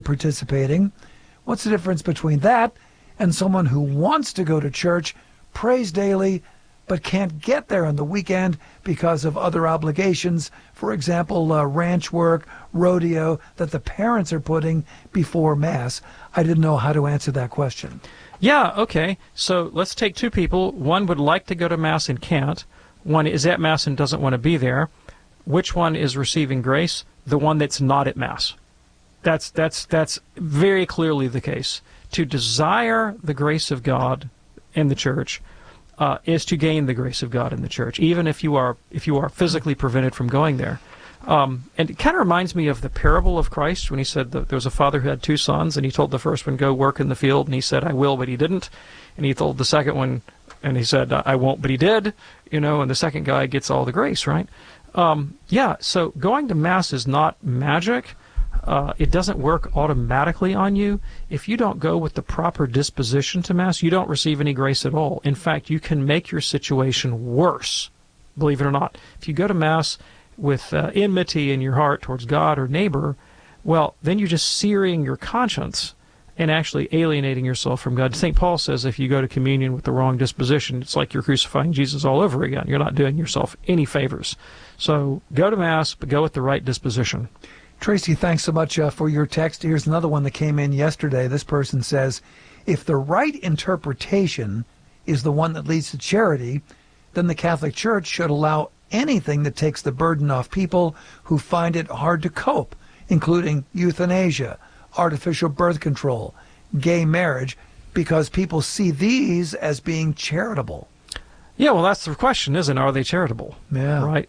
participating. What's the difference between that and someone who wants to go to church, prays daily, but can't get there on the weekend because of other obligations, for example, ranch work, rodeo, that the parents are putting before Mass? I didn't know how to answer that question. Yeah, okay. So let's take two people. One would like to go to Mass and can't. One is at Mass and doesn't want to be there. Which one is receiving grace? The one that's not at Mass. That's very clearly the case. To desire the grace of God in the church is to gain the grace of God in the church, even if you are physically prevented from going there. And it kind of reminds me of the parable of Christ when he said that there was a father who had two sons, and he told the first one, go work in the field, and he said, I will, but he didn't. And he told the second one, and he said, I won't, but he did. And the second guy gets all the grace, right? So going to Mass is not magic. It doesn't work automatically on you. If you don't go with the proper disposition to Mass, you don't receive any grace at all. In fact, you can make your situation worse, believe it or not. If you go to Mass with enmity in your heart towards God or neighbor, well, then you're just searing your conscience and actually alienating yourself from God. St. Paul says if you go to communion with the wrong disposition, it's like you're crucifying Jesus all over again. You're not doing yourself any favors. So go to Mass, but go with the right disposition. Tracy, thanks so much for your text. Here's another one that came in yesterday. This person says, if the right interpretation is the one that leads to charity, then the Catholic Church should allow anything that takes the burden off people who find it hard to cope, including euthanasia, artificial birth control, gay marriage, because people see these as being charitable. Yeah, well, that's the question, isn't it? Are they charitable? Yeah. Right?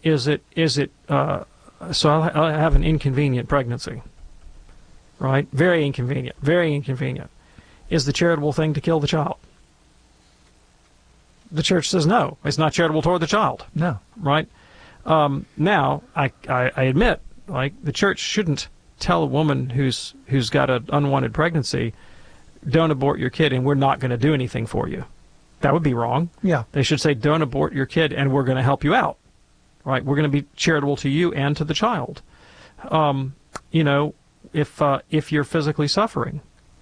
So I'll have an inconvenient pregnancy, right? Very inconvenient, very inconvenient. Is the charitable thing to kill the child? The Church says no, it's not charitable toward the child. No. Right? Now, I admit, like, the Church shouldn't tell a woman who's got an unwanted pregnancy, don't abort your kid and we're not going to do anything for you. That would be wrong. Yeah. They should say, don't abort your kid and we're going to help you out. Right, we're going to be charitable to you and to the child. If you're physically suffering,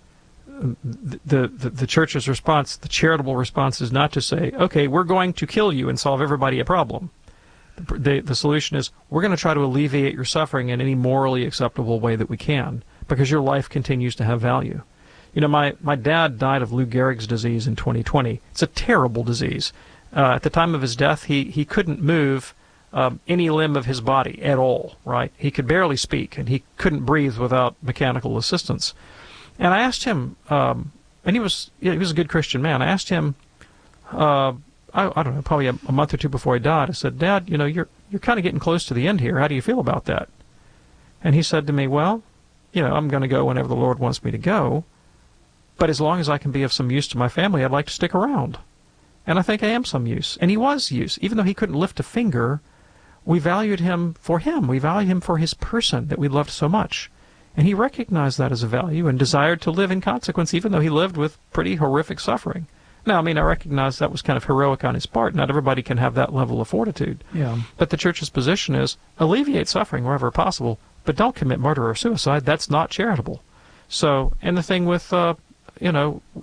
the Church's response, the charitable response, is not to say, okay, we're going to kill you and solve everybody a problem. The solution is, we're going to try to alleviate your suffering in any morally acceptable way that we can, because your life continues to have value. My dad died of Lou Gehrig's disease in 2020. It's a terrible disease. At the time of his death, he couldn't move any limb of his body at all, right? He could barely speak, and he couldn't breathe without mechanical assistance. And I asked him, and he was a good Christian man. I asked him, I don't know, probably a month or two before he died, I said, Dad, you're kind of getting close to the end here. How do you feel about that? And he said to me, well, I'm going to go whenever the Lord wants me to go, but as long as I can be of some use to my family, I'd like to stick around. And I think I am some use. And he was use. Even though he couldn't lift a finger, we valued him for him. We valued him for his person that we loved so much. And he recognized that as a value and desired to live in consequence, even though he lived with pretty horrific suffering. Now, I recognize that was kind of heroic on his part. Not everybody can have that level of fortitude. Yeah. But the Church's position is alleviate suffering wherever possible, but don't commit murder or suicide. That's not charitable. So, and the thing with, you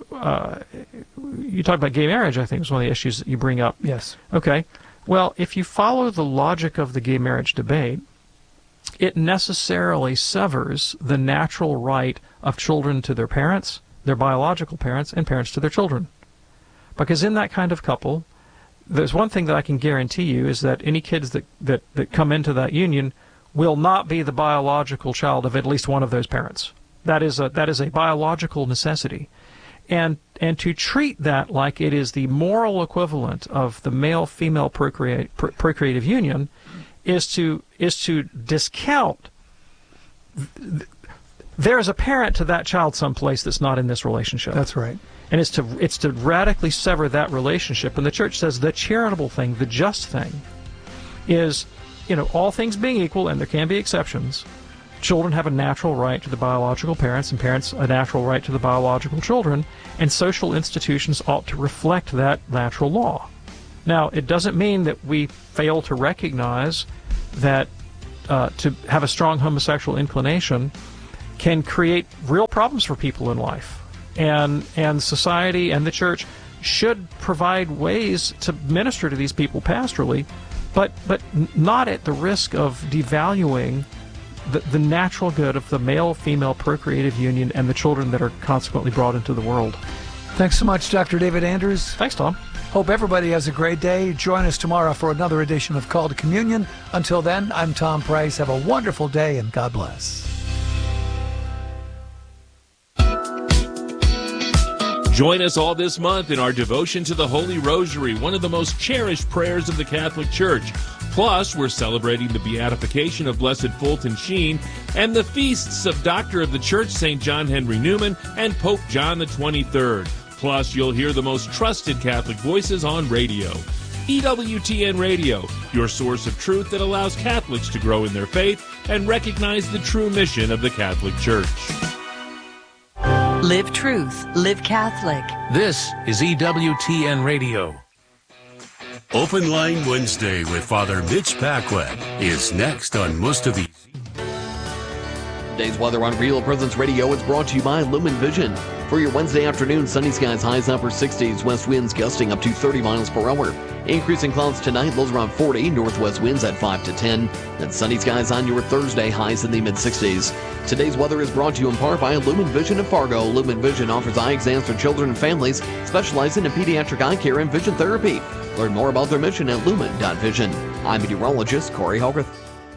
talk about gay marriage, I think, is one of the issues that you bring up. Yes. Okay. Well, if you follow the logic of the gay marriage debate, it necessarily severs the natural right of children to their parents, their biological parents, and parents to their children. Because in that kind of couple, there's one thing that I can guarantee you is that any kids that come into that union will not be the biological child of at least one of those parents. That is a biological necessity. And to treat that like it is the moral equivalent of the male-female procreative union is to discount. There's a parent to that child someplace that's not in this relationship. That's right. And it's to radically sever that relationship. And the Church says the charitable thing, the just thing, is, all things being equal, and there can be exceptions, children have a natural right to the biological parents, and parents a natural right to the biological children, and social institutions ought to reflect that natural law. Now, it doesn't mean that we fail to recognize that to have a strong homosexual inclination can create real problems for people in life. And society and the church should provide ways to minister to these people pastorally, but not at the risk of devaluing the natural good of the male-female procreative union and the children that are consequently brought into the world. Thanks so much, Dr. David Anders. Thanks, Tom. Hope everybody has a great day. Join us tomorrow for another edition of Call to Communion. Until then, I'm Tom Price. Have a wonderful day, and God bless. Join us all this month in our devotion to the Holy Rosary, one of the most cherished prayers of the Catholic Church. Plus, we're celebrating the beatification of Blessed Fulton Sheen and the feasts of Doctor of the Church, St. John Henry Newman, and Pope John the 23rd. Plus, you'll hear the most trusted Catholic voices on radio. EWTN Radio, your source of truth that allows Catholics to grow in their faith and recognize the true mission of the Catholic Church. Live truth, live Catholic. This is EWTN Radio. Open Line Wednesday with Father Mitch Paquette is next on most of the... Today's weather on Real Presence Radio is brought to you by Lumen Vision. For your Wednesday afternoon, sunny skies, highs upper 60s, west winds gusting up to 30 miles per hour. Increasing clouds tonight, lows around 40, northwest winds at 5 to 10. And sunny skies on your Thursday, highs in the mid-60s. Today's weather is brought to you in part by Lumen Vision of Fargo. Lumen Vision offers eye exams for children and families, specializing in pediatric eye care and vision therapy. Learn more about their mission at lumen.vision. I'm meteorologist Corey Hogarth.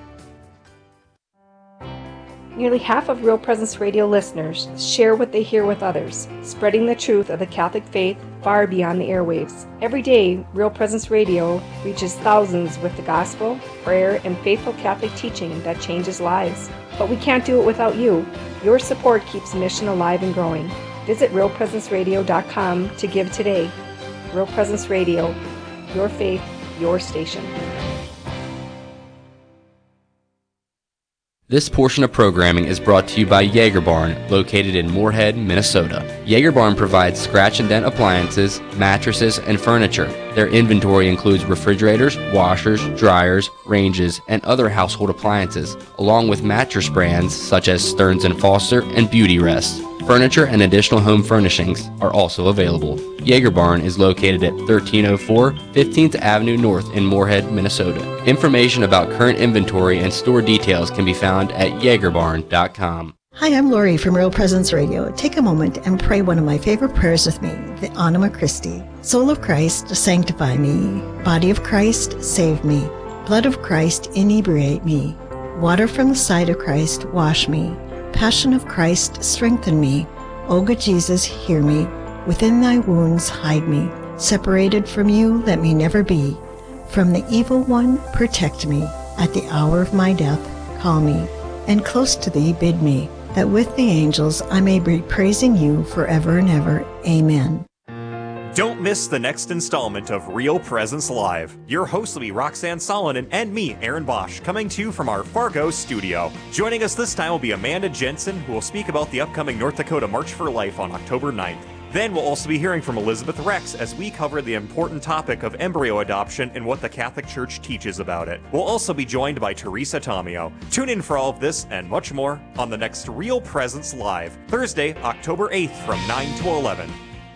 Nearly half of Real Presence Radio listeners share what they hear with others, spreading the truth of the Catholic faith far beyond the airwaves. Every day, Real Presence Radio reaches thousands with the gospel, prayer, and faithful Catholic teaching that changes lives. But we can't do it without you. Your support keeps the mission alive and growing. Visit realpresenceradio.com to give today. Real Presence Radio, your faith, your station. This portion of programming is brought to you by Jaeger Barn, located in Moorhead, Minnesota. Jaeger Barn provides scratch and dent appliances, mattresses, and furniture. Their inventory includes refrigerators, washers, dryers, ranges, and other household appliances, along with mattress brands such as Stearns & Foster and Beauty Rest. Furniture and additional home furnishings are also available. Jaeger Barn is located at 1304 15th Avenue North in Moorhead, Minnesota. Information about current inventory and store details can be found at jaegerbarn.com. Hi, I'm Lori from Real Presence Radio. Take a moment and pray one of my favorite prayers with me, the Anima Christi. Soul of Christ, sanctify me. Body of Christ, save me. Blood of Christ, inebriate me. Water from the side of Christ, wash me. Passion of Christ, strengthen me. O good Jesus, hear me. Within thy wounds, hide me. Separated from you, let me never be. From the evil one, protect me. At the hour of my death, call me. And close to thee, bid me, that with the angels I may be praising you forever and ever. Amen. Don't miss the next installment of Real Presence Live. Your host will be Roxanne Solonen and me, Aaron Bosch, coming to you from our Fargo studio. Joining us this time will be Amanda Jensen, who will speak about the upcoming North Dakota March for Life on October 9th. Then we'll also be hearing from Elizabeth Rex as we cover the important topic of embryo adoption and what the Catholic Church teaches about it. We'll also be joined by Teresa Tomeo. Tune in for all of this and much more on the next Real Presence Live, Thursday, October 8th from 9 to 11.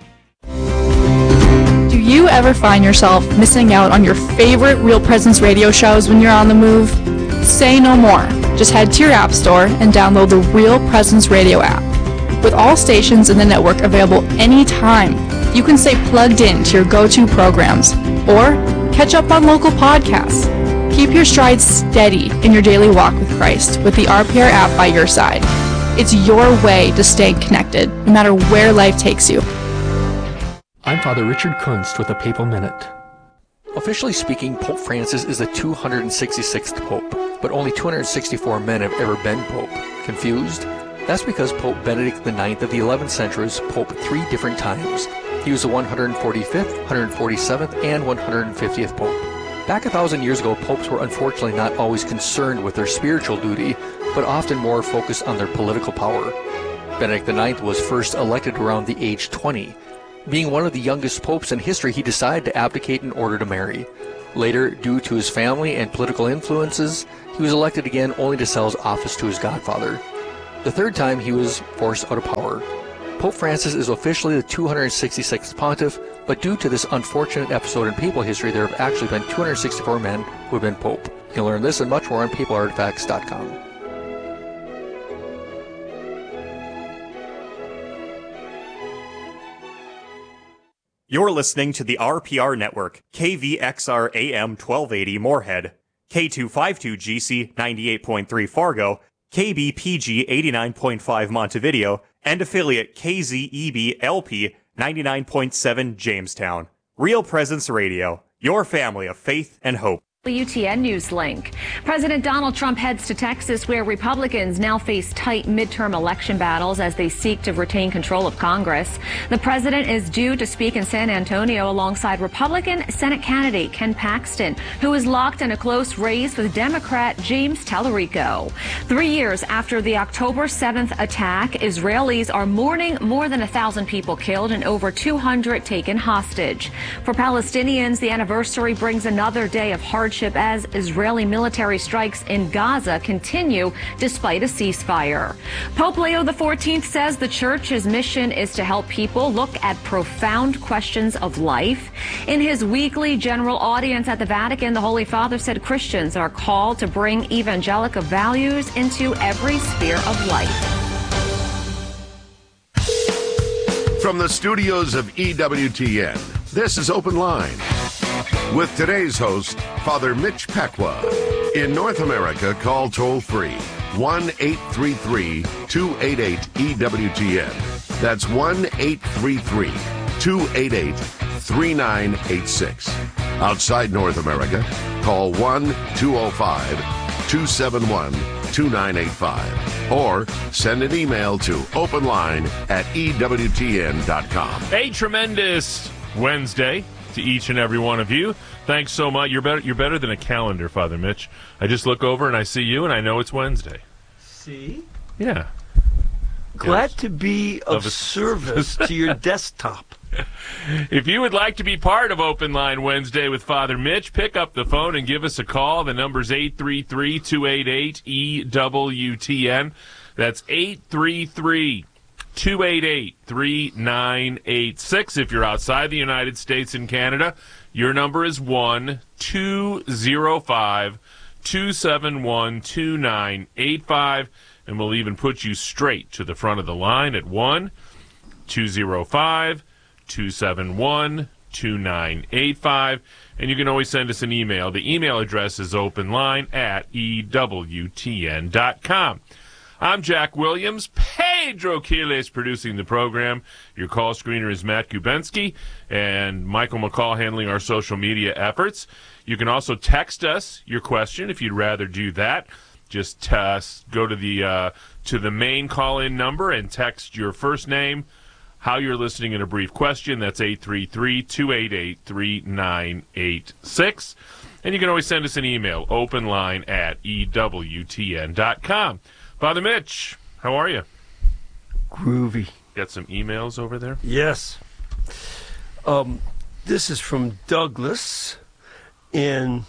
Do you ever find yourself missing out on your favorite Real Presence radio shows when you're on the move? Say no more. Just head to your app store and download the Real Presence Radio app. With all stations in the network available anytime, you can stay plugged in to your go-to programs or catch up on local podcasts. Keep your stride steady in your daily walk with Christ with the RPR app by your side. It's your way to stay connected, no matter where life takes you. I'm Father Richard Kunst with a Papal Minute. Officially speaking, Pope Francis is the 266th Pope, but only 264 men have ever been Pope. Confused? That's because Pope Benedict IX of the 11th century was Pope 3 different times. He was the 145th, 147th, and 150th Pope. Back 1,000 years ago, popes were unfortunately not always concerned with their spiritual duty, but often more focused on their political power. Benedict IX was first elected around the age 20. Being one of the youngest popes in history, he decided to abdicate in order to marry. Later, due to his family and political influences, he was elected again only to sell his office to his godfather. The third time he was forced out of power. Pope Francis is officially the 266th pontiff, but due to this unfortunate episode in papal history, there have actually been 264 men who have been pope. You can learn this and much more on papalartifacts.com. You're listening to the RPR Network, KVXR AM 1280 Moorhead, K252GC 98.3 Fargo, KBPG 89.5 Montevideo, and affiliate KZEB LP 99.7 Jamestown. Real Presence Radio, your family of faith and hope. WTN News Link. President Donald Trump heads to Texas, where Republicans now face tight midterm election battles as they seek to retain control of Congress. The president is due to speak in San Antonio alongside Republican Senate candidate Ken Paxton, who is locked in a close race with Democrat James Tallarico. 3 years after the October 7th attack, Israelis are mourning more than 1,000 people killed and over 200 taken hostage. For Palestinians, the anniversary brings another day of hardship as Israeli military strikes in Gaza continue despite a ceasefire. Pope Leo XIV says the church's mission is to help people look at profound questions of life. In his weekly general audience at the Vatican, the Holy Father said Christians are called to bring evangelical values into every sphere of life. From the studios of EWTN, this is Open Line. With today's host, Father Mitch Pacwa. In North America, call toll-free 1-833-288-EWTN. That's 1-833-288-3986. Outside North America, call 1-205-271-2985. Or send an email to openline@EWTN.com. A tremendous Wednesday to each and every one of you. Thanks so much. You're better than a calendar, Father Mitch. I just look over and I see you and I know it's Wednesday. See? Yeah. Glad to be of service to your desktop. If you would like to be part of Open Line Wednesday with Father Mitch, pick up the phone and give us a call. The number's 833-288-EWTN. That's 833-288-3986. If you're outside the United States and Canada, your number is 1-205-271-2985, and we'll even put you straight to the front of the line at 1-205-271-2985, and you can always send us an email. The email address is openline@EWTN.com. I'm Jack Williams. Pedro Quiles producing the program. Your call screener is Matt Kubensky, and Michael McCall handling our social media efforts. You can also text us your question if you'd rather do that. Just go to the main call-in number and text your first name, how you're listening, in a brief question. That's 833-288-3986. And you can always send us an email, openline@EWTN.com. Father Mitch, how are you? Groovy. Got some emails over there? Yes. This is from Douglas, and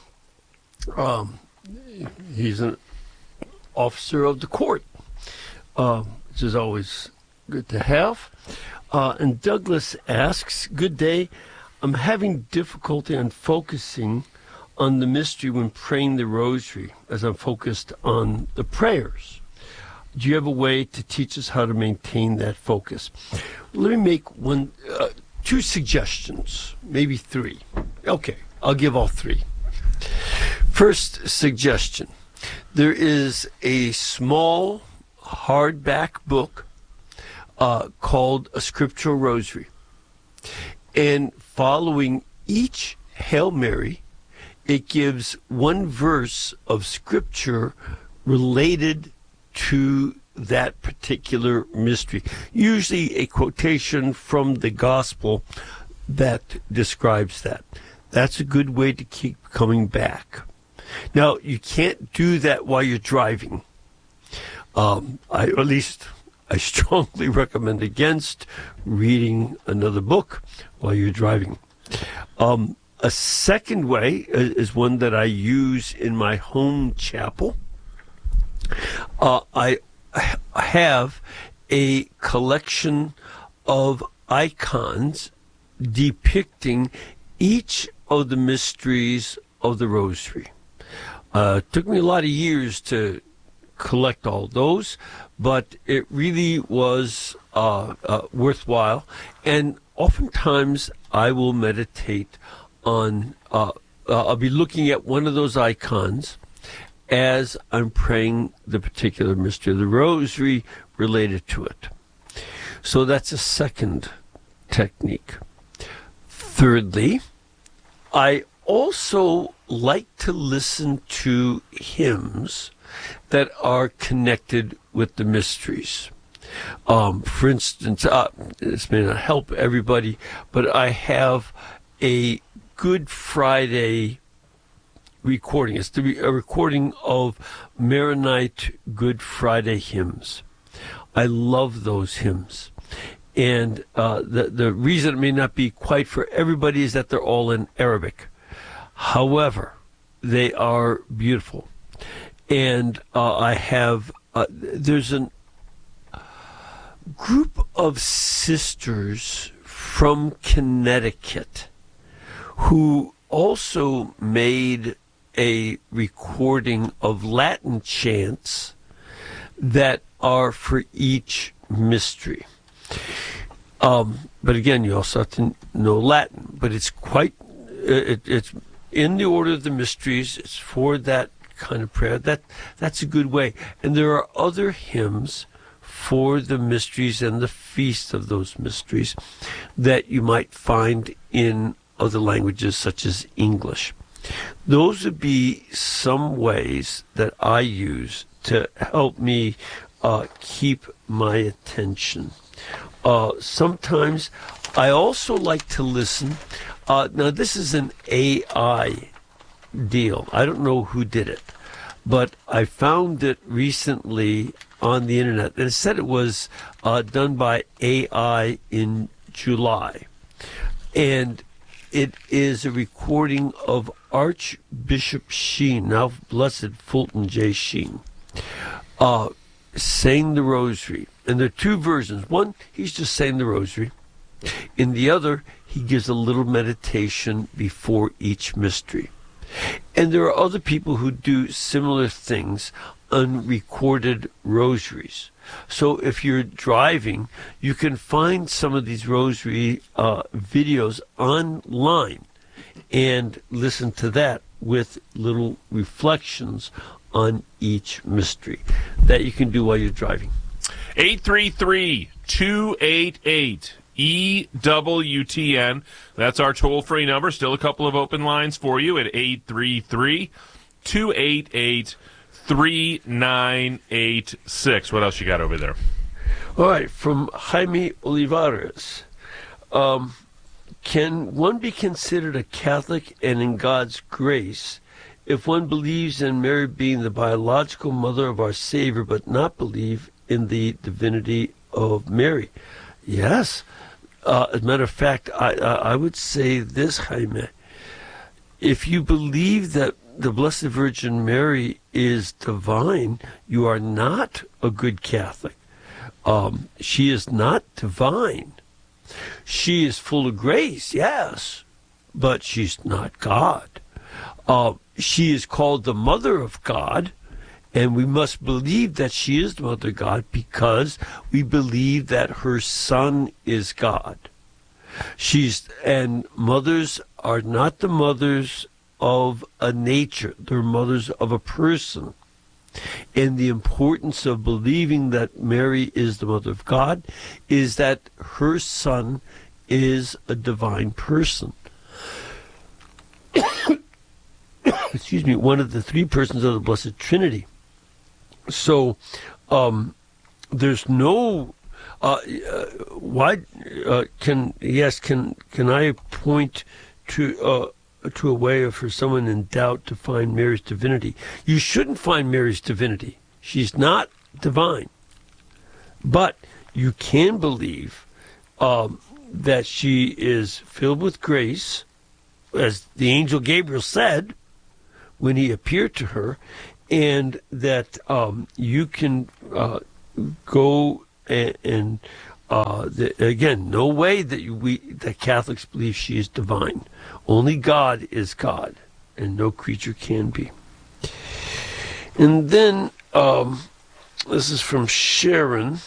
he's an officer of the court, which is always good to have. And Douglas asks, good day, I'm having difficulty in focusing on the mystery when praying the rosary as I'm focused on the prayers. Do you have a way to teach us how to maintain that focus? Let me make two suggestions, maybe three. Okay, I'll give all three. First suggestion, there is a small hardback book called A Scriptural Rosary. And following each Hail Mary, it gives one verse of Scripture related to that particular mystery, usually a quotation from the gospel that describes that. That's a good way to keep coming back. Now, you can't do that while you're driving. I strongly recommend against reading another book while you're driving. A second way is one that I use in my home chapel. I have a collection of icons depicting each of the mysteries of the Rosary. It took me a lot of years to collect all those, but it really was worthwhile. And oftentimes I will meditate on, I'll be looking at one of those icons as I'm praying the particular mystery of the Rosary related to it. So that's a second technique. Thirdly, I also like to listen to hymns that are connected with the mysteries. For instance, this may not help everybody, but I have a Good Friday recording. It's a recording of Maronite Good Friday hymns. I love those hymns. And the reason it may not be quite for everybody is that they're all in Arabic. However, they are beautiful. And I have, there's a group of sisters from Connecticut who also made a recording of Latin chants that are for each mystery. But again, you also have to know Latin, but it's quite, it's in the order of the mysteries. It's for that kind of prayer. That's a good way. And there are other hymns for the mysteries and the feast of those mysteries that you might find in other languages such as English. Those would be some ways that I use to help me keep my attention. Sometimes I also like to listen. Now, this is an AI deal. I don't know who did it, but I found it recently on the internet. And it said it was done by AI in July. And it is a recording of Archbishop Sheen, now Blessed Fulton J. Sheen, saying the Rosary. And there are two versions. One, he's just saying the Rosary. In the other, he gives a little meditation before each mystery. And there are other people who do similar things on recorded rosaries. So if you're driving, you can find some of these rosary videos online and listen to that with little reflections on each mystery that you can do while you're driving. 833-288-EWTN. That's our toll-free number. Still a couple of open lines for you at 833-288-3986. What else you got over there? All right, from Jaime Olivares. Can one be considered a Catholic and in God's grace if one believes in Mary being the biological mother of our Savior but not believe in the divinity of Mary? Yes. As a matter of fact, I would say this, Jaime. If you believe that the Blessed Virgin Mary is divine, you are not a good Catholic. She is not divine. She is full of grace, yes, but she's not God. She is called the Mother of God, and we must believe that she is the Mother of God because we believe that her Son is God. And mothers are not the mothers of a nature, they're mothers of a person. And the importance of believing that Mary is the Mother of God is that her Son is a divine person. Excuse me, one of the three persons of the Blessed Trinity. So there's no can I point to a way for someone in doubt to find Mary's divinity? You shouldn't find Mary's divinity. She's not divine. But you can believe that she is filled with grace, as the angel Gabriel said when he appeared to her, and that you can go and again, no way that Catholics believe she is divine. Only God is God, and no creature can be. And then this is from Sharon.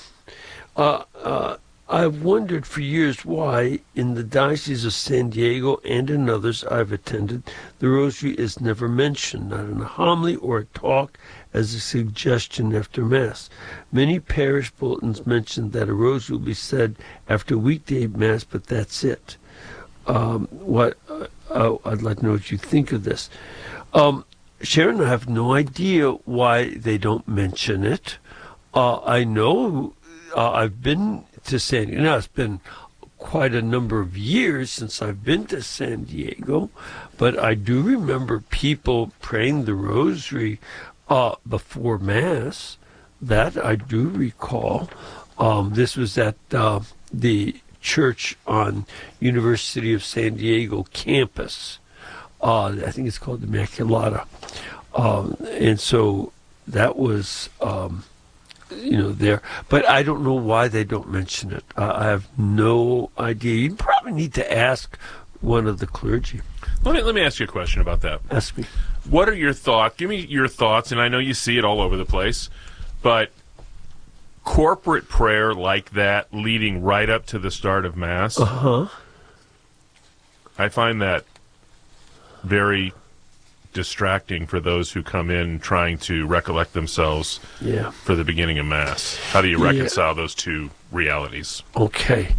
I've wondered for years why in the Diocese of San Diego and in others I've attended, the Rosary is never mentioned, not in a homily or a talk as a suggestion after Mass. Many parish bulletins mention that a Rosary will be said after weekday Mass, but that's it. I'd like to know what you think of this. Sharon, I have no idea why they don't mention it. I know I've been to San Diego. Now, it's been quite a number of years since I've been to San Diego, but I do remember people praying the Rosary before Mass. That I do recall. This was at the church on University of San Diego campus. I think it's called Immaculata. And so that was... there. But I don't know why they don't mention it. I have no idea. You probably need to ask one of the clergy. Let me ask you a question about that. Ask me. What are your thoughts? Give me your thoughts, and I know you see it all over the place, but corporate prayer like that leading right up to the start of Mass, I find that very distracting for those who come in trying to recollect themselves for the beginning of Mass. How do you reconcile those two realities? Okay.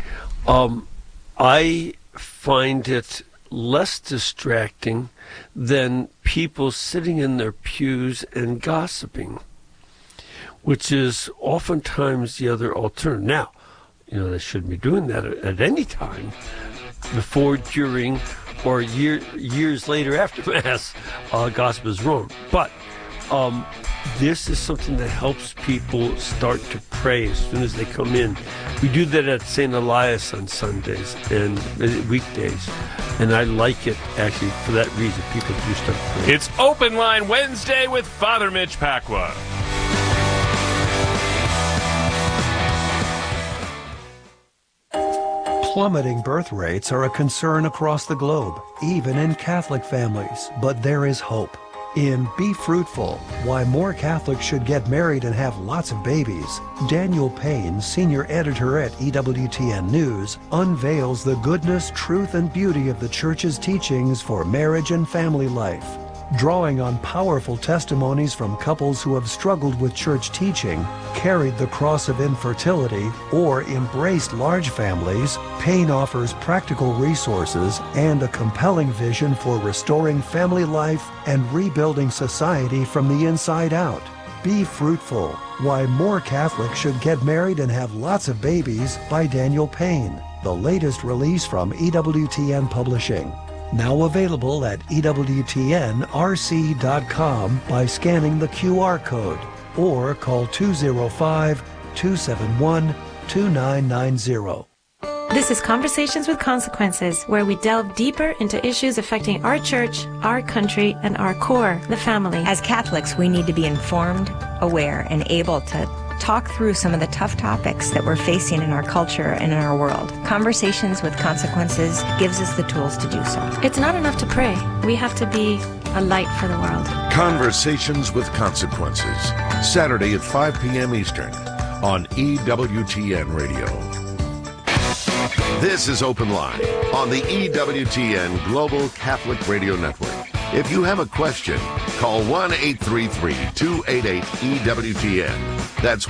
I find it less distracting than people sitting in their pews and gossiping, which is oftentimes the other alternative. Now, they shouldn't be doing that at any time, before, during, or years later after Mass. Gossip is wrong. But this is something that helps people start to pray as soon as they come in. We do that at St. Elias on Sundays and weekdays, and I like it actually for that reason. People do start praying. It's Open Line Wednesday with Father Mitch Pacwa. Plummeting birth rates are a concern across the globe, even in Catholic families, but there is hope. In Be Fruitful, Why More Catholics Should Get Married and Have Lots of Babies, Daniel Payne, senior editor at EWTN News, unveils the goodness, truth, and beauty of the Church's teachings for marriage and family life. Drawing on powerful testimonies from couples who have struggled with church teaching, carried the cross of infertility, or embraced large families, Payne offers practical resources and a compelling vision for restoring family life and rebuilding society from the inside out. Be Fruitful, Why More Catholics Should Get Married and Have Lots of Babies by Daniel Payne, the latest release from EWTN Publishing. Now available at EWTNRC.com by scanning the QR code or call 205-271-2990. This is Conversations with Consequences, where we delve deeper into issues affecting our church, our country, and our core, the family. As Catholics, we need to be informed, aware, and able to talk through some of the tough topics that we're facing in our culture and in our world. Conversations with Consequences gives us the tools to do so. It's not enough to pray. We have to be a light for the world. Conversations with Consequences, Saturday at 5 p.m. Eastern on EWTN Radio. This is Open Line on the EWTN Global Catholic Radio Network. If you have a question, call 1-833-288-EWTN. That's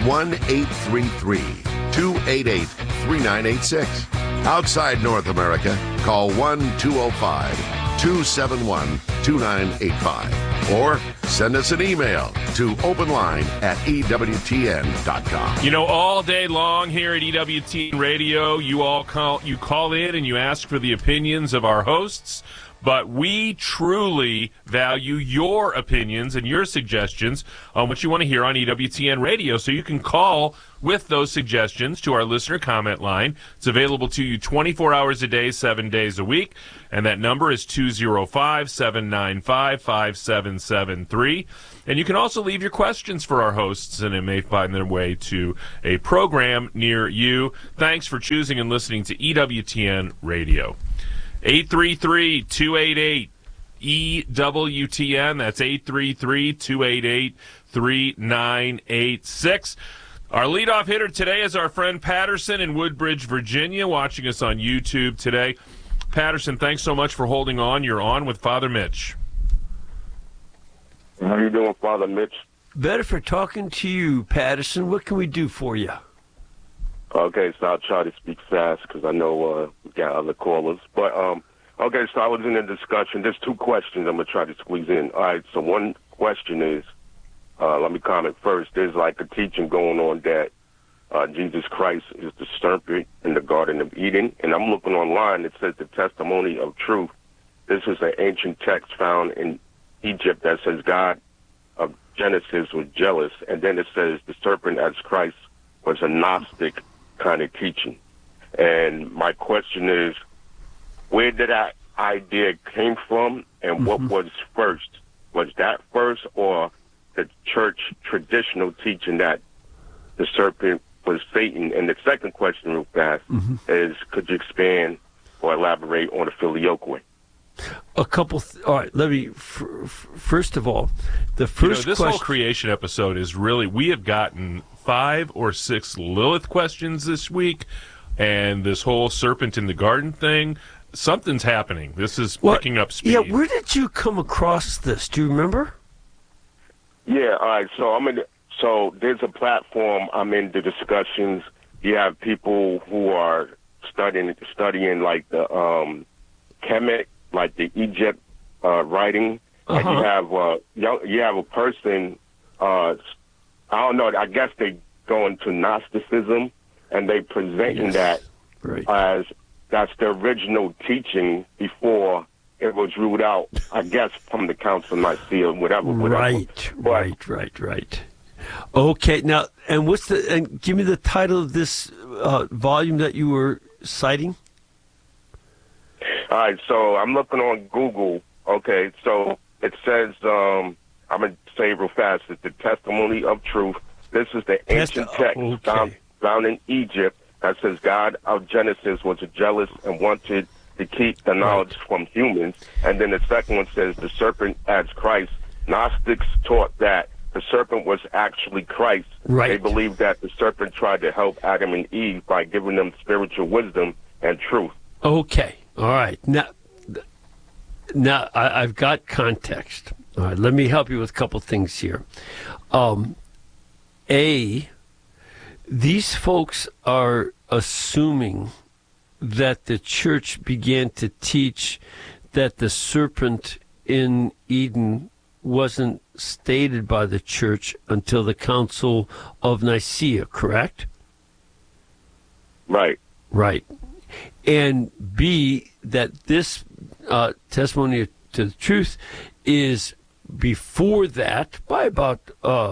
1-833-288-3986. Outside North America, call 1-205-271-2985. Or send us an email to openline@ewtn.com. All day long here at EWTN Radio, you call in and you ask for the opinions of our hosts. but we truly value your opinions and your suggestions on what you want to hear on EWTN Radio. So you can call with those suggestions to our listener comment line. It's available to you 24 hours a day, 7 days a week, and that number is 205-795-5773. And you can also leave your questions for our hosts, and it may find their way to a program near you. Thanks for choosing and listening to EWTN Radio. 833-288-EWTN. That's 833-288-3986. Our leadoff hitter today is our friend Patterson in Woodbridge, Virginia, watching us on YouTube today. Patterson, thanks so much for holding on. You're on with Father Mitch. How you doing, Father Mitch? Better for talking to you, Patterson. What can we do for you? Okay, so I'll try to speak fast because I know we got other callers. But, okay, so I was in a discussion. There's two questions I'm going to try to squeeze in. All right, so one question is, let me comment first. There's like a teaching going on that Jesus Christ is the serpent in the Garden of Eden. And I'm looking online. It says the testimony of truth. This is an ancient text found in Egypt that says God of Genesis was jealous. And then it says the serpent as Christ was a Gnostic kind of teaching. And my question is, where did that idea came from and what was first? Was that first or the church traditional teaching that the serpent was Satan? And the second question real fast is, could you expand or elaborate on the filioque? A couple. All right, let me. First of all, the first this whole creation episode is really, we have gotten 5 or 6 Lilith questions this week, and this whole serpent in the garden thing. Something's happening. This is picking up speed. Yeah, where did you come across this? Do you remember? Yeah, all right. So there's a platform. I'm in the discussions. You have people who are studying like the Kemet, like the Egypt writing. And you have a person. I don't know. I guess they go into Gnosticism, and they presenting that as that's the original teaching before it was ruled out, I guess, from the Council of Nicaea, whatever. Right. Okay, now, and give me the title of this volume that you were citing? All right, so I'm looking on Google. Okay, so it says, I'm going to say it real fast, it's the testimony of truth. This is the ancient text found in Egypt that says God of Genesis was jealous and wanted to keep the knowledge from humans. And then the second one says the serpent as Christ. Gnostics taught that the serpent was actually Christ. They believed that the serpent tried to help Adam and Eve by giving them spiritual wisdom and truth. Okay. All right. Now I've got context. All right. Let me help you with a couple things here. These folks are assuming that the church began to teach that the serpent in Eden wasn't stated by the church until the Council of Nicaea, correct? Right. And B, that this testimony to the truth is before that by about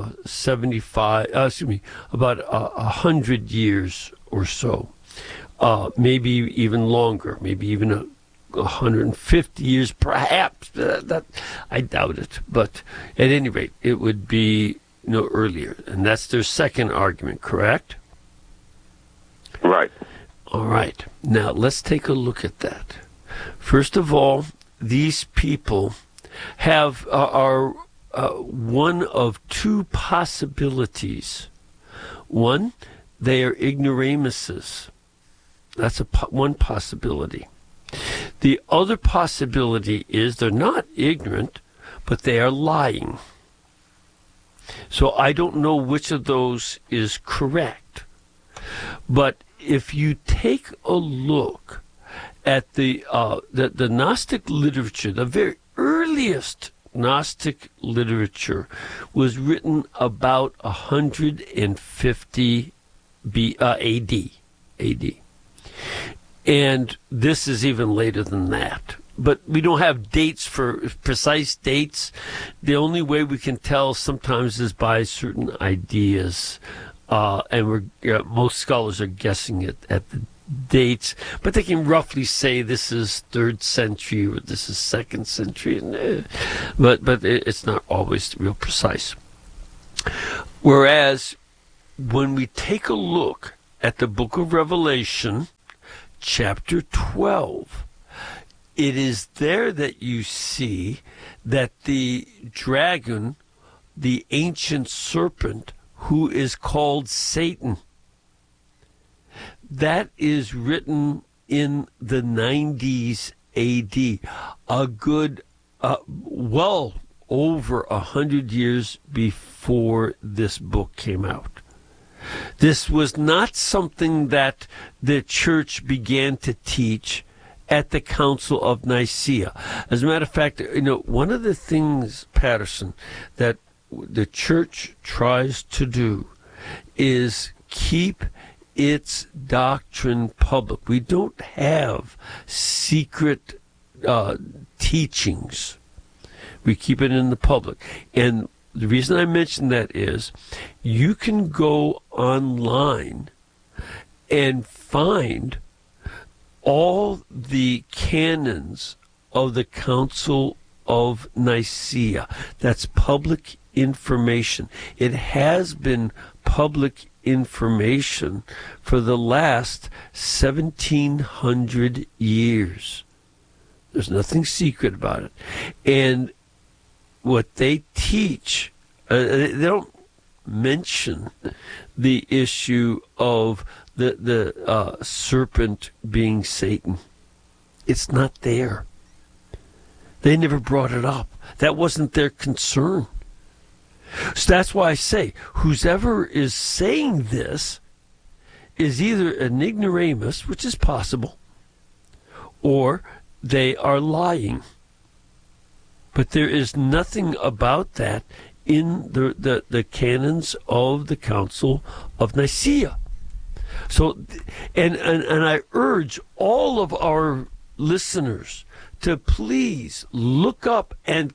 100 years or so, maybe even longer, maybe even 150 years, perhaps. That I doubt it, but at any rate, it would be earlier, and that's their second argument, correct? Right. All right. Now let's take a look at that. First of all, these people are one of two possibilities. One, they are ignoramuses. That's one possibility. The other possibility is they're not ignorant, but they are lying. So I don't know which of those is correct. But if you take a look at the Gnostic literature, the very earliest Gnostic literature was written about 150 AD. And this is even later than that. but we don't have dates for precise dates. The only way we can tell sometimes is by certain ideas, and most scholars are guessing it at the dates, but they can roughly say this is 3rd century or this is 2nd century, but it's not always real precise. Whereas when we take a look at the book of Revelation, chapter 12, it is there that you see that the dragon, the ancient serpent, who is called Satan, that is written in the 90s AD, a good, well over 100 years before this book came out. This was not something that the church began to teach at the Council of Nicaea. As a matter of fact, one of the things, Patterson, that the church tries to do is keep its doctrine public. We don't have secret teachings. We keep it in the public. And the reason I mention that is you can go online and find all the canons of the Council of Nicaea. That's public information. It has been public information for the last 1,700 years. There's nothing secret about it. And what they teach, they don't mention the issue of the serpent being Satan. It's not there. They never brought it up. That wasn't their concern. So that's why I say, whoever is saying this is either an ignoramus, which is possible, or they are lying. But there is nothing about that in the canons of the Council of Nicaea. So, and I urge all of our listeners to please look up on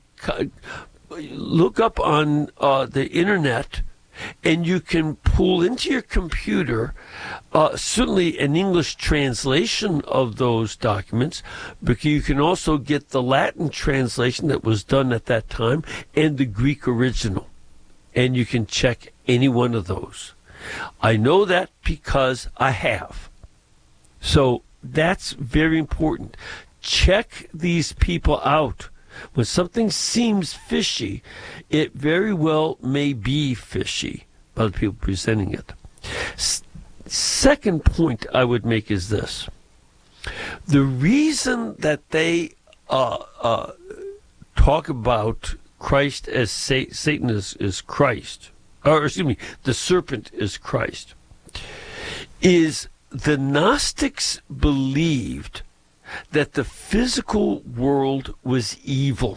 the internet, and you can pull into your computer certainly an English translation of those documents, but you can also get the Latin translation that was done at that time and the Greek original, and you can check any one of those. I know that because I have. So that's very important. Check these people out. When something seems fishy, it very well may be fishy by the people presenting it. Second point I would make is this. The reason that they talk about Christ as Satan is Christ, or excuse me, the serpent is Christ, is the Gnostics believed that the physical world was evil.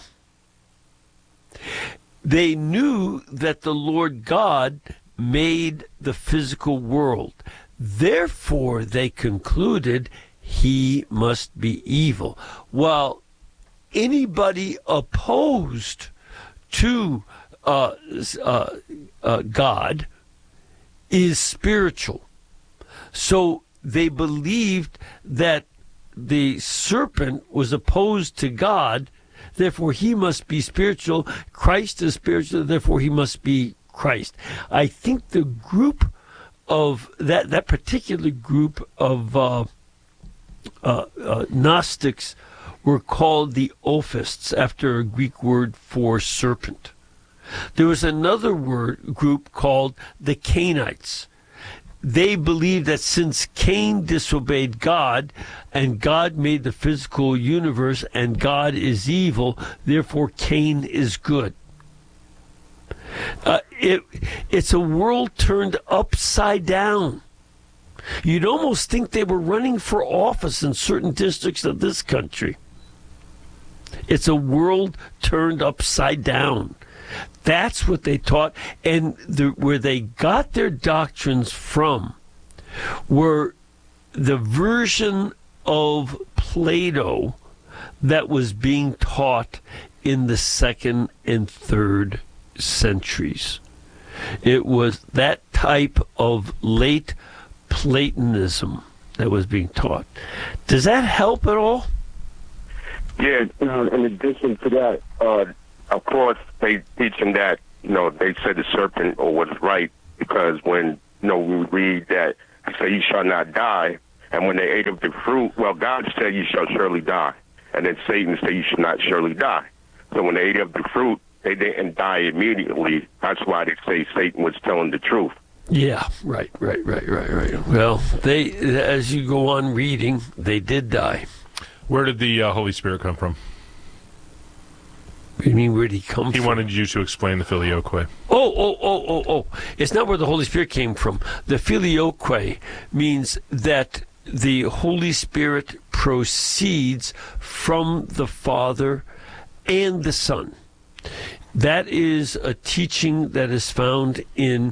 They knew that the Lord God made the physical world. Therefore, they concluded he must be evil. While anybody opposed to God is spiritual. So they believed that the serpent was opposed to God, therefore he must be spiritual. Christ is spiritual, therefore he must be Christ. I think the group of that particular group of Gnostics were called the Ophists, after a Greek word for serpent. There was another group called the Cainites. They believed that since Cain disobeyed God and God made the physical universe and God is evil, therefore Cain is good. It's a world turned upside down. You'd almost think they were running for office in certain districts of this country. It's a world turned upside down. That's what they taught, and where they got their doctrines from were the version of Plato that was being taught in the 2nd and 3rd centuries. It was that type of late Platonism that was being taught. Does that help at all? Yeah, in addition to that, of course, they teach them that, they said the serpent was right, because when, we read that, say, you shall not die, and when they ate of the fruit, well, God said you shall surely die, and then Satan said you should not surely die. So when they ate of the fruit, they didn't die immediately. That's why they say Satan was telling the truth. Yeah, right. Well, as you go on reading, they did die. Where did the Holy Spirit come from? What do you mean, where did he come from? He wanted you to explain the filioque. Oh. It's not where the Holy Spirit came from. The filioque means that the Holy Spirit proceeds from the Father and the Son. That is a teaching that is found in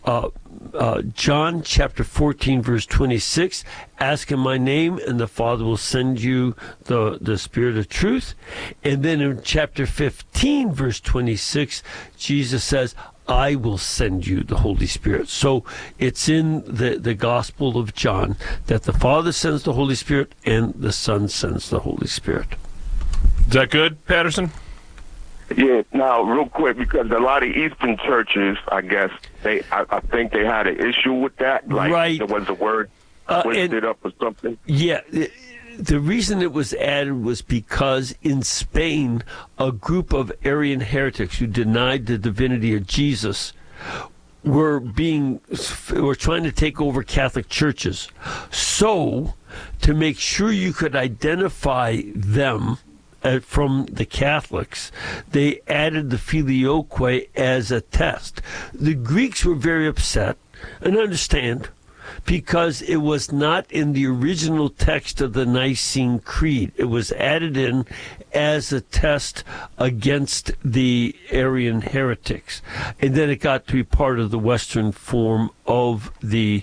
John chapter 14, verse 26. Ask in my name, and the Father will send you the Spirit of truth. And then in chapter 15, verse 26, Jesus says, I will send you the Holy Spirit. So it's in the Gospel of John that the Father sends the Holy Spirit and the Son sends the Holy Spirit. Is that good, Patterson? Yeah, now, real quick, because a lot of Eastern churches, I guess, I think they had an issue with that. Like, right. There was a word twisted up or something. Yeah, the reason it was added was because in Spain, a group of Arian heretics who denied the divinity of Jesus were trying to take over Catholic churches. So, to make sure you could identify them from the Catholics, they added the filioque as a test. The Greeks were very upset, and understand, because it was not in the original text of the Nicene Creed. It was added in as a test against the Arian heretics. And then it got to be part of the Western form of the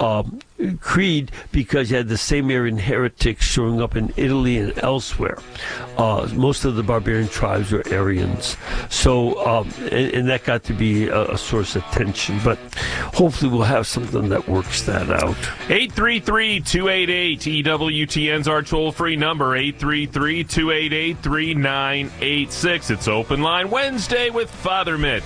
creed, because you had the same Arian heretics showing up in Italy and elsewhere. Most of the barbarian tribes were Arians. So, and that got to be a source of tension. But hopefully we'll have something that works that out. 833-288-EWTN's our toll-free number, 833-288-3986. It's Open Line Wednesday with Father Mitch.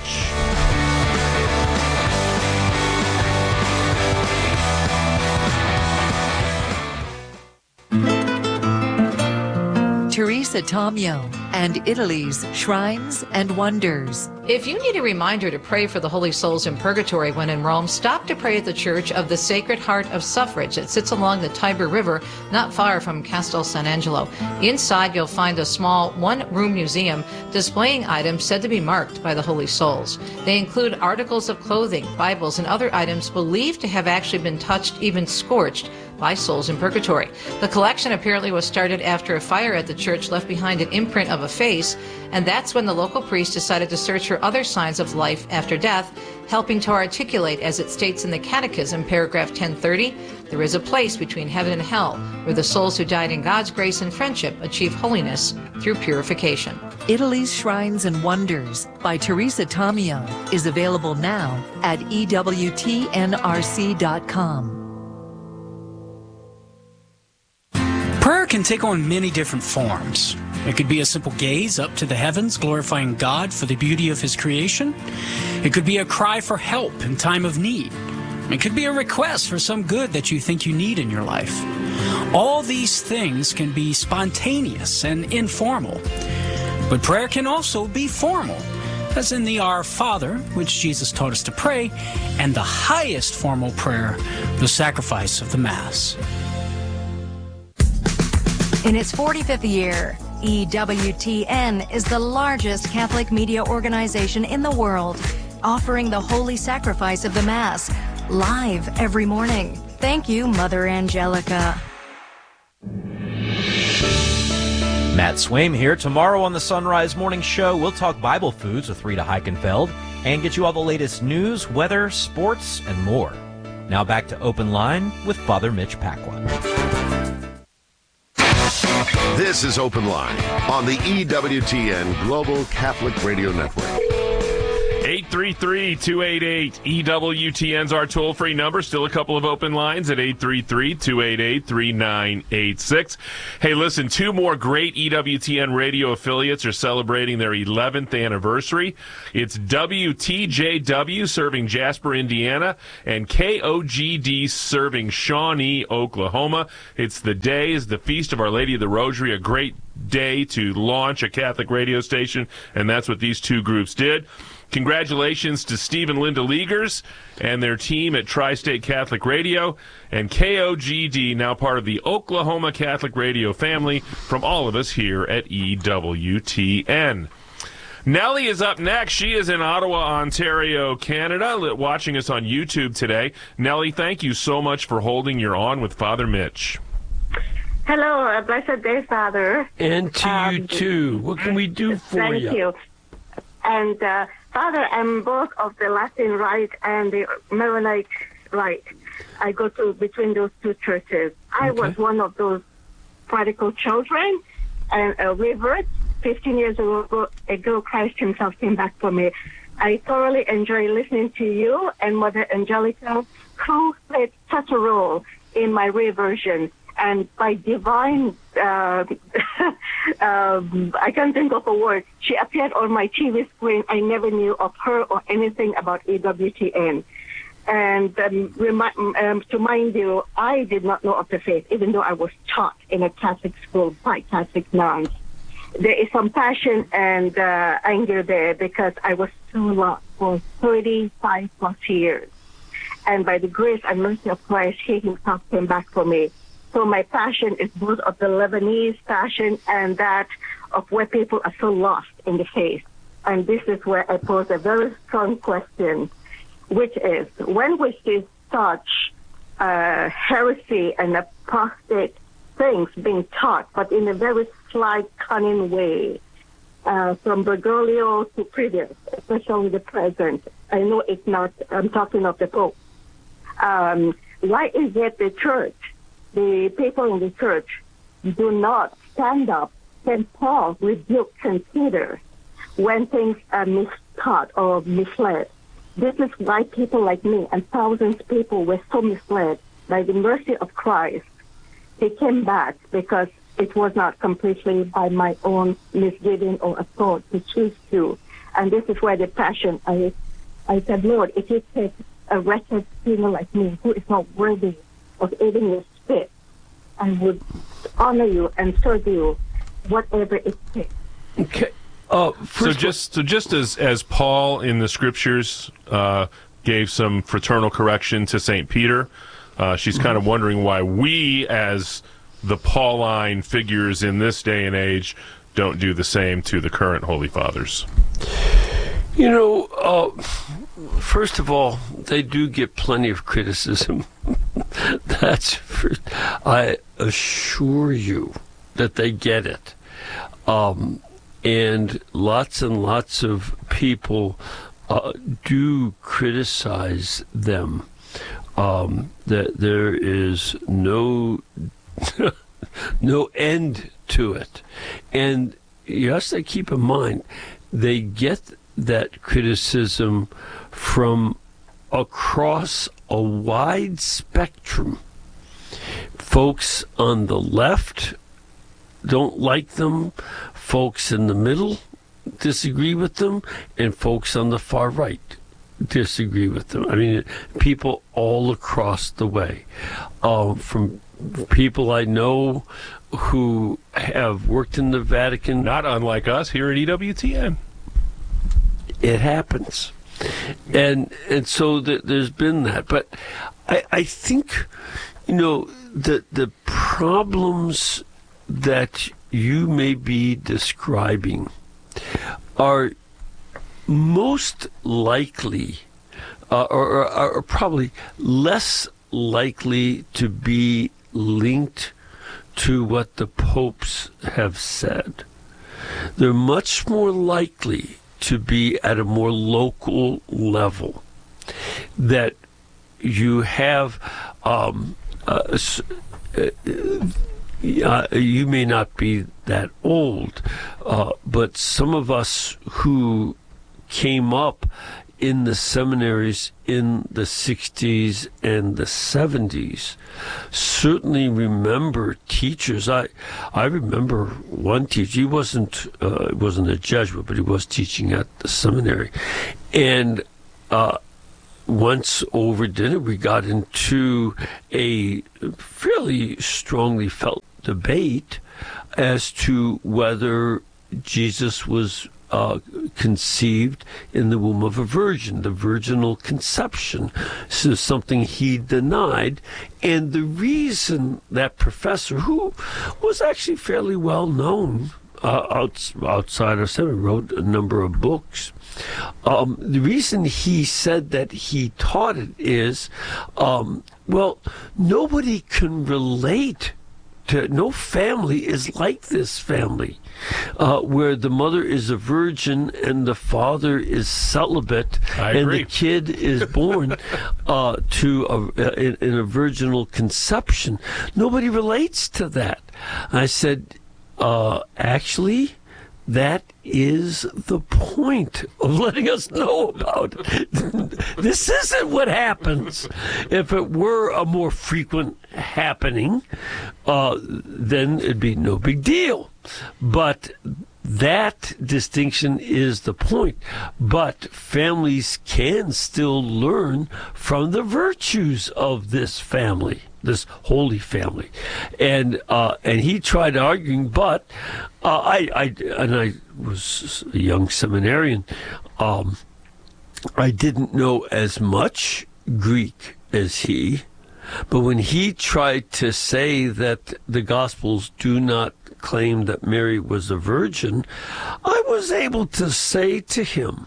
Teresa Tomeo and Italy's Shrines and Wonders. If you need a reminder to pray for the holy souls in purgatory when in Rome, stop to pray at the Church of the Sacred Heart of Suffrage. It sits along the Tiber River, not far from Castel San Angelo. Inside, you'll find a small one-room museum displaying items said to be marked by the holy souls. They include articles of clothing, Bibles, and other items believed to have actually been touched, even scorched, by souls in purgatory. The collection apparently was started after a fire at the church left behind an imprint of a face, and that's when the local priest decided to search for other signs of life after death, helping to articulate, as it states in the Catechism, paragraph 1030, there is a place between heaven and hell where the souls who died in God's grace and friendship achieve holiness through purification. Italy's Shrines and Wonders by Teresa Tomeo is available now at EWTNRC.com. Prayer can take on many different forms. It could be a simple gaze up to the heavens, glorifying God for the beauty of His creation. It could be a cry for help in time of need. It could be a request for some good that you think you need in your life. All these things can be spontaneous and informal. But prayer can also be formal, as in the Our Father, which Jesus taught us to pray, and the highest formal prayer, the sacrifice of the Mass. In its 45th year, EWTN is the largest Catholic media organization in the world, offering the holy sacrifice of the Mass live every morning. Thank you, Mother Angelica. Matt Swaim here. Tomorrow on the Sunrise Morning Show, we'll talk Bible foods with Rita Heichenfeld and get you all the latest news, weather, sports, and more. Now back to Open Line with Father Mitch Pacwa. This is Open Line on the EWTN Global Catholic Radio Network. 833-288-EWTN's our toll-free number. Still a couple of open lines at 833-288-3986. Hey, listen, two more great EWTN radio affiliates are celebrating their 11th anniversary. It's WTJW serving Jasper, Indiana, and KOGD serving Shawnee, Oklahoma. It's the Feast of Our Lady of the Rosary, a great day to launch a Catholic radio station, and that's what these two groups did. Congratulations to Steve and Linda Leagers and their team at Tri-State Catholic Radio, and KOGD, now part of the Oklahoma Catholic Radio family, from all of us here at EWTN. Nellie is up next. She is in Ottawa, Ontario, Canada, watching us on YouTube today. Nellie, thank you so much for holding your On with Father Mitch. Hello, blessed day, Father. And to you, too. What can we do for you? Thank you. And, Father, I'm both of the Latin Rite and the Maronite Rite. I go between those two churches. I was one of those prodigal children and a revert. 15 years ago, Christ himself came back for me. I thoroughly enjoy listening to you and Mother Angelica, who played such a role in my reversion. And by divine, I can't think of a word, she appeared on my TV screen. I never knew of her or anything about EWTN. And to mind you, I did not know of the faith, even though I was taught in a Catholic school by Catholic nuns. There is some passion and anger there because I was too lost for 35 plus years. And by the grace and mercy of Christ, he himself came back for me. So my passion is both of the Lebanese passion and that of where people are so lost in the faith. And this is where I pose a very strong question, which is, when we see such heresy and apostate things being taught, but in a very slight, cunning way, from Bergoglio to previous, especially the present, I know it's not, I'm talking of the Pope. Why is it the church, the people in the church, do not stand up? St. Paul rebuked St. Peter when things are mistaught or misled. This is why people like me and thousands of people were so misled. By the mercy of Christ, they came back because it was not completely by my own misgiving or a thought to choose to. And this is where the passion, I said, Lord, if you take a wretched sinner like me who is not worthy of eating your spit, I would honor you and serve you, whatever it takes. Okay. So just as Paul in the scriptures gave some fraternal correction to St. Peter, she's kind of wondering why we, as the Pauline figures in this day and age, don't do the same to the current Holy Fathers. You know, first of all, they do get plenty of criticism. I assure you that they get it. And lots of people do criticize them. That there is no end to it. And you have to keep in mind, they get that criticism from across a wide spectrum. Folks on the left don't like them, folks in the middle disagree with them, and folks on the far right disagree with them. I mean, people all across the way. From people I know who have worked in the Vatican. Not unlike us here at EWTN. It happens. And so there's been that. But I think, you know, the problems that you may be describing are most likely or are probably less likely to be linked to what the popes have said. They're much more likely to be at a more local level, that you have you may not be that old, but some of us who came up in the seminaries in the 60s and the 70s certainly remember teachers. I remember one teacher. He wasn't a Jesuit, but he was teaching at the seminary. And once over dinner, we got into a fairly strongly felt debate as to whether Jesus was conceived in the womb of a virgin, the virginal conception. This is something he denied. And the reason that professor, who was actually fairly well known outside of seminary, wrote a number of books, the reason he said that he taught it is, well, nobody can relate to, no family is like this family, where the mother is a virgin and the father is celibate, and the kid is born in a virginal conception. Nobody relates to that. I said, actually, that is the point of letting us know about it. This isn't what happens. If it were a more frequent happening, then it'd be no big deal. But that distinction is the point. But families can still learn from the virtues of this family, this holy family. And he tried arguing, but I was a young seminarian. I didn't know as much Greek as he, but when he tried to say that the Gospels do not claim that Mary was a virgin, I was able to say to him,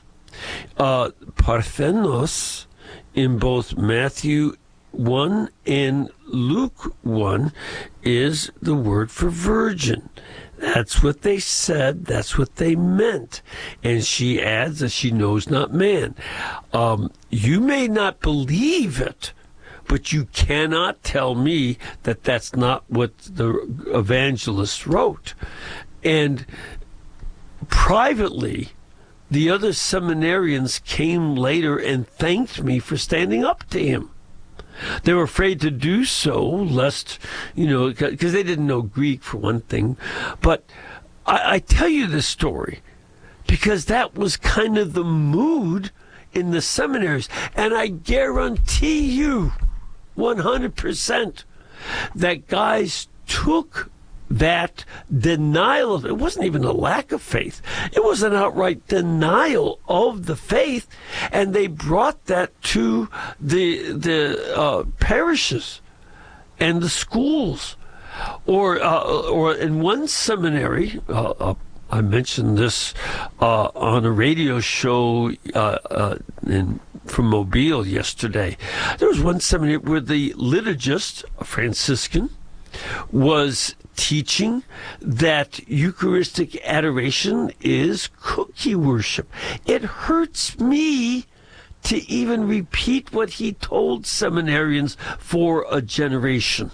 Parthenos in both Matthew 1 and Luke 1 is the word for virgin. That's what they said. That's what they meant. And she adds that she knows not man. You may not believe it, but you cannot tell me that that's not what the evangelist wrote. And privately, the other seminarians came later and thanked me for standing up to him. They were afraid to do so, lest, because they didn't know Greek, for one thing. But I tell you this story because that was kind of the mood in the seminaries. And I guarantee you 100% that guys took that denial of it wasn't even a lack of faith. It was an outright denial of the faith, and they brought that to the parishes and the schools, or in one seminary. I mentioned this on a radio show from Mobile yesterday. There was one seminary where the liturgist, a Franciscan, was teaching that Eucharistic adoration is cookie worship. It hurts me to even repeat what he told seminarians for a generation.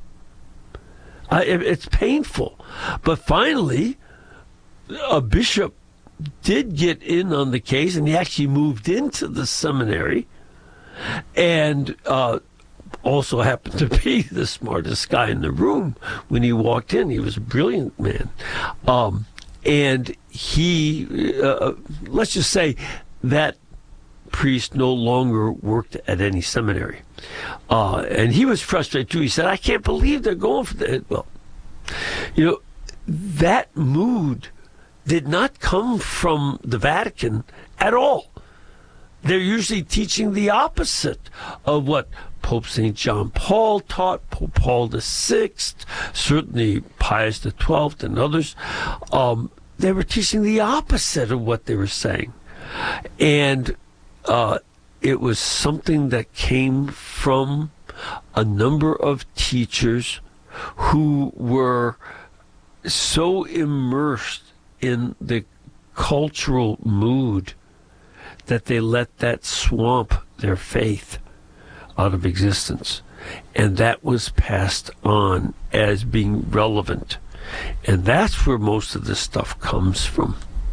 It's painful. But finally, a bishop did get in on the case, and he actually moved into the seminary, and also happened to be the smartest guy in the room when he walked in. He was a brilliant man. And he, let's just say that priest no longer worked at any seminary. And he was frustrated too. He said, I can't believe they're going for that. Well, that mood did not come from the Vatican at all. They're usually teaching the opposite of what Pope St. John Paul taught, Pope Paul VI, certainly Pius XII and others. They were teaching the opposite of what they were saying. And it was something that came from a number of teachers who were so immersed in the cultural mood that they let that swamp their faith out of existence. and that was passed on as being relevant. And that's where most of this stuff comes from.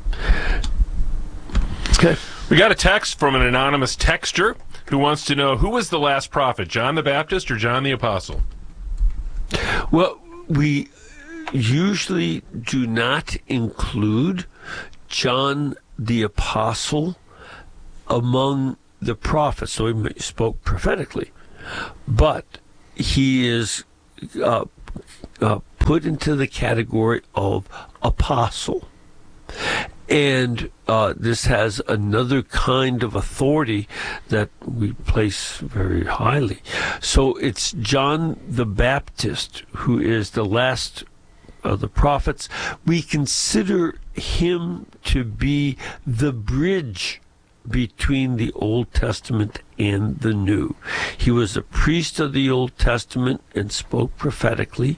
Okay. We got a text from an anonymous texter who wants to know, who was the last prophet, John the Baptist or John the Apostle? Well, we usually do not include John the Apostle among the prophets, so he spoke prophetically, but he is put into the category of apostle. And this has another kind of authority that we place very highly. So it's John the Baptist who is the last of the prophets. We consider him to be the bridge between the Old Testament and the New. He was a priest of the Old Testament and spoke prophetically,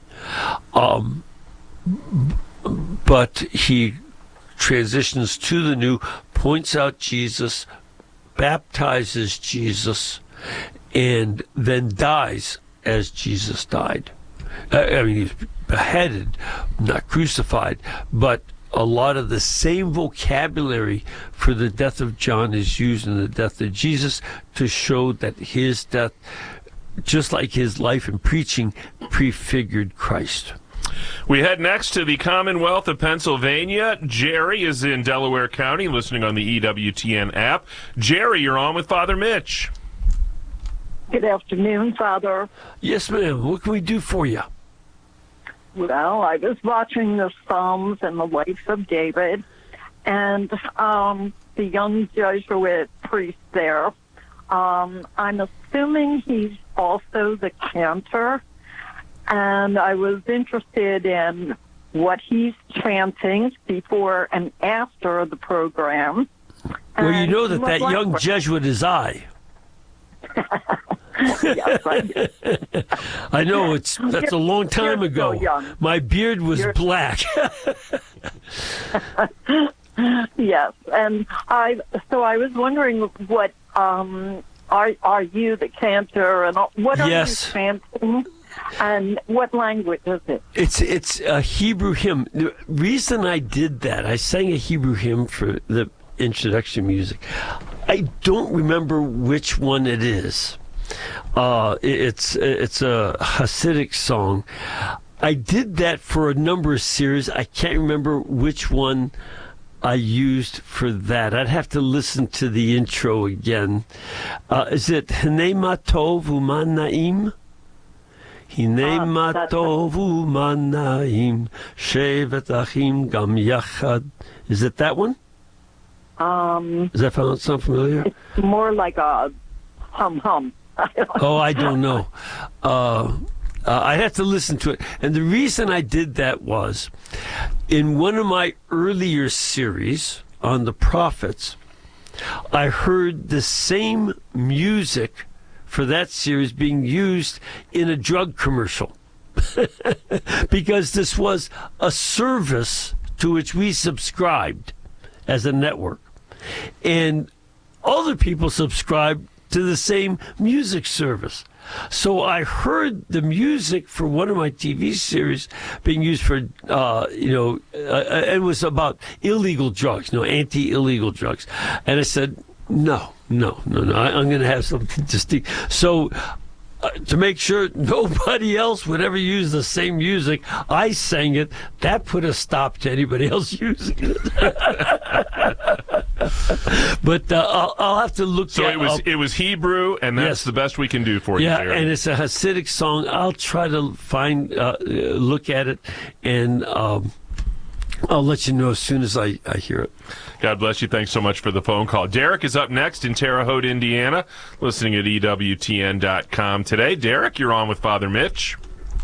but he transitions to the New, points out Jesus, baptizes Jesus, and then dies as Jesus died. I mean, he's beheaded, not crucified, but a lot of the same vocabulary for the death of John is used in the death of Jesus to show that his death, just like his life and preaching, prefigured Christ. We head next to the Commonwealth of Pennsylvania. Jerry is in Delaware County, listening on the EWTN app. Jerry, you're on with Father Mitch. Good afternoon, Father. Yes, ma'am. What can we do for you? Well, I was watching the Psalms and the life of David, and the young Jesuit priest there, I'm assuming he's also the cantor, and I was interested in what he's chanting before and after the program. Well, you know that young Jesuit is I. Yes, I do. I know that's a long time ago. My beard was black. Yes, and I was wondering what are you the cantor, and what are you chanting, and what language is it? It's a Hebrew hymn. The reason I did that, I sang a Hebrew hymn for the introduction music. I don't remember which one it is. It's a Hasidic song. I did that for a number of series. I can't remember which one I used for that. I'd have to listen to the intro again. Is it Hinei ma tov u'ma na'im? Hinei ma tov u'ma na'im shevet achim gam yachad. Is it that one? Does that sound familiar? It's more like a hum. I don't know. I'd have to listen to it. And the reason I did that was, in one of my earlier series on the prophets, I heard the same music for that series being used in a drug commercial. Because this was a service to which we subscribed as a network. And other people subscribed to the same music service. So I heard the music for one of my TV series being used for, it was about illegal drugs, anti-illegal drugs. And I said, no, I'm going to have something distinct. So to make sure nobody else would ever use the same music, I sang it. That put a stop to anybody else using it. But I'll have to look. So it was Hebrew, and that's the best we can do for you. Yeah, Jerry. And it's a Hasidic song. I'll try to look at it, and I'll let you know as soon as I hear it. God bless you. Thanks so much for the phone call. Derek is up next in Terre Haute, Indiana, listening at EWTN.com today. Derek, you're on with Father Mitch.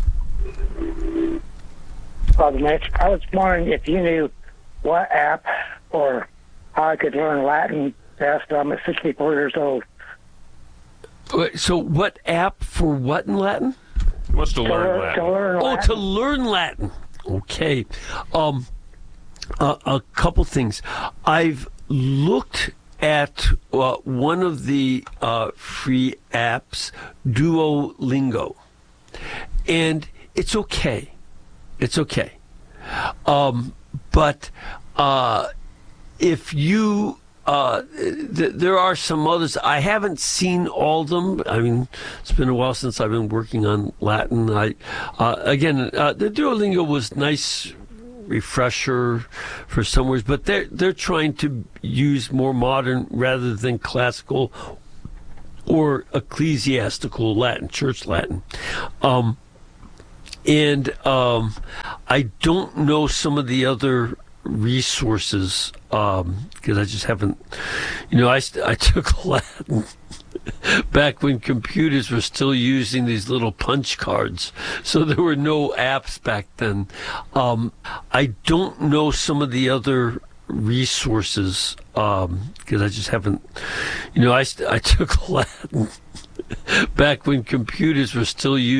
Father Mitch, I was wondering if you knew what app or how I could learn Latin after I'm 64 years old. So what app for what in Latin? He wants to learn Latin. To learn Latin. Okay. A couple things. I've looked at one of the free apps, Duolingo. And it's okay. It's okay. But if you... there are some others. I haven't seen all of them. I mean, it's been a while since I've been working on Latin. The Duolingo was nice refresher for some words, but they're trying to use more modern rather than classical or ecclesiastical Latin, church Latin. I don't know some of the other resources because I just haven't, I took Latin back when computers were still using these little punch cards, so there were no apps back then. I don't know some of the other resources because I just haven't, I took Latin back when computers were still using